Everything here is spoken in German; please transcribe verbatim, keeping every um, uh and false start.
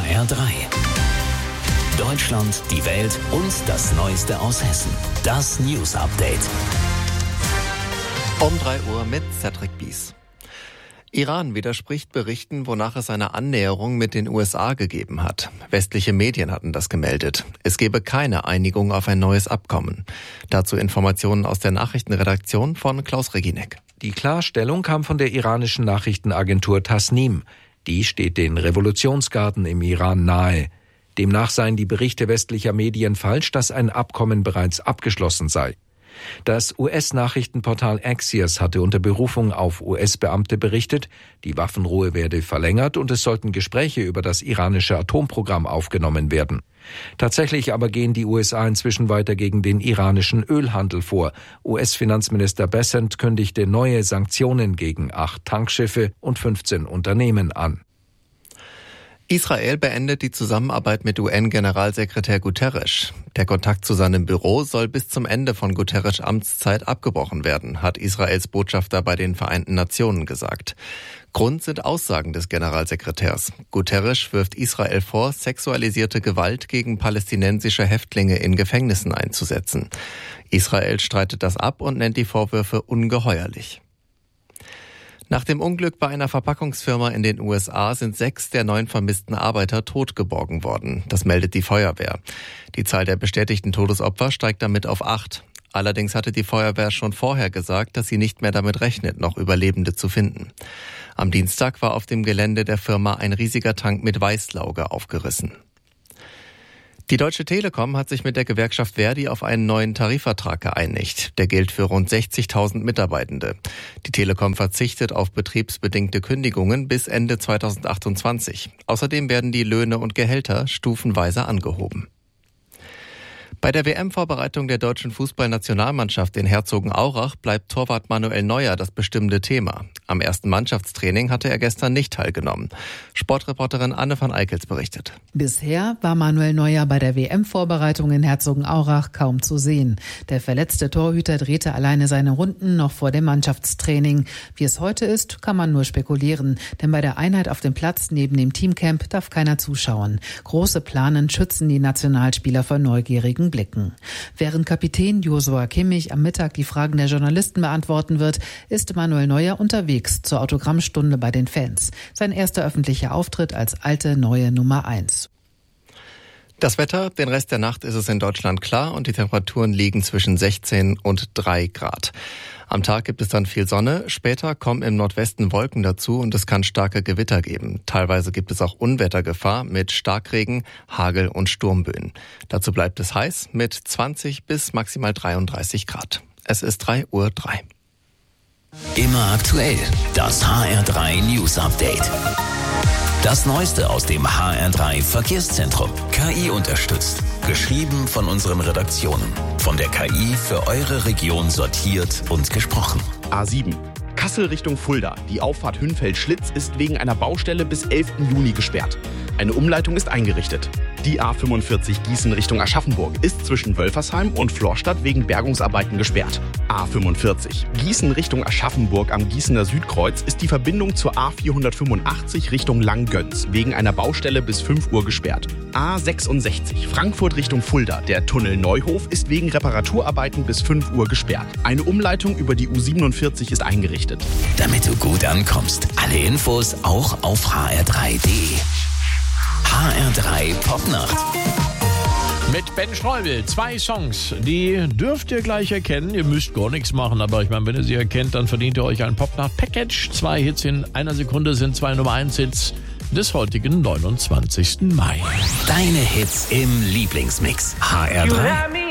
H R drei. Deutschland, die Welt und das Neueste aus Hessen. Das News Update. Um drei Uhr mit Cedric Bies. Iran widerspricht Berichten, wonach es eine Annäherung mit den U S A gegeben hat. Westliche Medien hatten das gemeldet. Es gebe keine Einigung auf ein neues Abkommen. Dazu Informationen aus der Nachrichtenredaktion von Klaus Reginek. Die Klarstellung kam von der iranischen Nachrichtenagentur Tasnim. Die steht den Revolutionsgarden im Iran nahe. Demnach seien die Berichte westlicher Medien falsch, dass ein Abkommen bereits abgeschlossen sei. Das U S-Nachrichtenportal Axios hatte unter Berufung auf U S-Beamte berichtet, die Waffenruhe werde verlängert und es sollten Gespräche über das iranische Atomprogramm aufgenommen werden. Tatsächlich aber gehen die U S A inzwischen weiter gegen den iranischen Ölhandel vor. U S-Finanzminister Bessent kündigte neue Sanktionen gegen acht Tankschiffe und fünfzehn Unternehmen an. Israel beendet die Zusammenarbeit mit U N-Generalsekretär Guterres. Der Kontakt zu seinem Büro soll bis zum Ende von Guterres' Amtszeit abgebrochen werden, hat Israels Botschafter bei den Vereinten Nationen gesagt. Grund sind Aussagen des Generalsekretärs. Guterres wirft Israel vor, sexualisierte Gewalt gegen palästinensische Häftlinge in Gefängnissen einzusetzen. Israel streitet das ab und nennt die Vorwürfe ungeheuerlich. Nach dem Unglück bei einer Verpackungsfirma in den U S A sind sechs der neun vermissten Arbeiter tot geborgen worden. Das meldet die Feuerwehr. Die Zahl der bestätigten Todesopfer steigt damit auf acht. Allerdings hatte die Feuerwehr schon vorher gesagt, dass sie nicht mehr damit rechnet, noch Überlebende zu finden. Am Dienstag war auf dem Gelände der Firma ein riesiger Tank mit Weißlauge aufgerissen. Die Deutsche Telekom hat sich mit der Gewerkschaft Verdi auf einen neuen Tarifvertrag geeinigt. Der gilt für rund sechzigtausend Mitarbeitende. Die Telekom verzichtet auf betriebsbedingte Kündigungen bis Ende zweitausendachtundzwanzig. Außerdem werden die Löhne und Gehälter stufenweise angehoben. Bei der W M-Vorbereitung der deutschen Fußballnationalmannschaft in Herzogenaurach bleibt Torwart Manuel Neuer das bestimmende Thema. Am ersten Mannschaftstraining hatte er gestern nicht teilgenommen. Sportreporterin Anne van Eickels berichtet. Bisher war Manuel Neuer bei der W M-Vorbereitung in Herzogenaurach kaum zu sehen. Der verletzte Torhüter drehte alleine seine Runden noch vor dem Mannschaftstraining. Wie es heute ist, kann man nur spekulieren. Denn bei der Einheit auf dem Platz neben dem Teamcamp darf keiner zuschauen. Große Planen schützen die Nationalspieler vor neugierigen Blicken. Während Kapitän Joshua Kimmich am Mittag die Fragen der Journalisten beantworten wird, ist Manuel Neuer unterwegs zur Autogrammstunde bei den Fans. Sein erster öffentlicher Auftritt als alte, neue Nummer eins. Das Wetter, den Rest der Nacht ist es in Deutschland klar und die Temperaturen liegen zwischen sechzehn und drei Grad. Am Tag gibt es dann viel Sonne, später kommen im Nordwesten Wolken dazu und es kann starke Gewitter geben. Teilweise gibt es auch Unwettergefahr mit Starkregen, Hagel und Sturmböen. Dazu bleibt es heiß mit zwanzig bis maximal dreiunddreißig Grad. Es ist drei Uhr drei. Immer aktuell, das H R drei News Update. Das Neueste aus dem H R drei Verkehrszentrum. K I unterstützt. Geschrieben von unseren Redaktionen. Von der K I für eure Region sortiert und gesprochen. A sieben. Kassel Richtung Fulda. Die Auffahrt Hünfeld-Schlitz ist wegen einer Baustelle bis elften Juni gesperrt. Eine Umleitung ist eingerichtet. Die A fünfundvierzig Gießen Richtung Aschaffenburg ist zwischen Wölfersheim und Florstadt wegen Bergungsarbeiten gesperrt. A fünfundvierzig Gießen Richtung Aschaffenburg am Gießener Südkreuz ist die Verbindung zur A vierhundertfünfundachtzig Richtung Langgöns wegen einer Baustelle bis fünf Uhr gesperrt. A sechsundsechzig Frankfurt Richtung Fulda. Der Tunnel Neuhof ist wegen Reparaturarbeiten bis fünf Uhr gesperrt. Eine Umleitung über die U siebenundvierzig ist eingerichtet. Damit du gut ankommst. Alle Infos auch auf h r drei punkt d e. H R drei Popnacht. Mit Ben Streubel, zwei Songs, die dürft ihr gleich erkennen. Ihr müsst gar nichts machen, aber ich meine, wenn ihr sie erkennt, dann verdient ihr euch ein Popnacht-Package. Zwei Hits in einer Sekunde sind zwei Nummer eins Hits des heutigen neunundzwanzigsten Mai. Deine Hits im Lieblingsmix. H R drei.